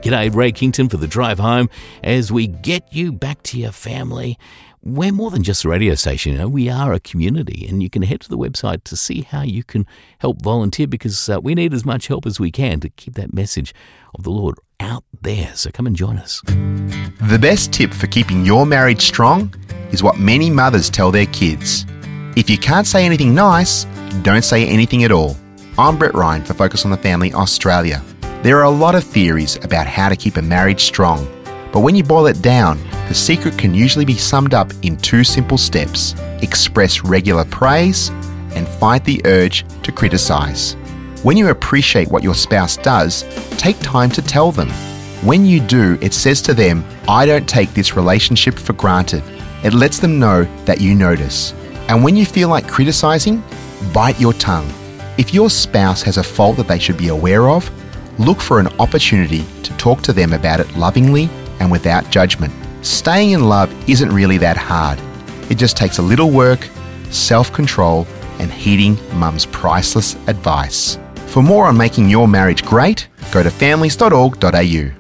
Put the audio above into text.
G'day, Ray Kington for the drive home as we get you back to your family. We're more than just a radio station, we are a community, and you can head to the website to see how you can help volunteer because we need as much help as we can to keep that message of the Lord out there. So come and join us. The best tip for keeping your marriage strong is what many mothers tell their kids. If you can't say anything nice, don't say anything at all. I'm Brett Ryan for Focus on the Family Australia. There are a lot of theories about how to keep a marriage strong, but when you boil it down, the secret can usually be summed up in 2 simple steps: express regular praise and fight the urge to criticise. When you appreciate what your spouse does, take time to tell them. When you do, it says to them, I don't take this relationship for granted. It lets them know that you notice. And when you feel like criticising, bite your tongue. If your spouse has a fault that they should be aware of, look for an opportunity to talk to them about it lovingly and without judgment. Staying in love isn't really that hard. It just takes a little work, self-control, and heeding Mum's priceless advice. For more on making your marriage great, go to families.org.au.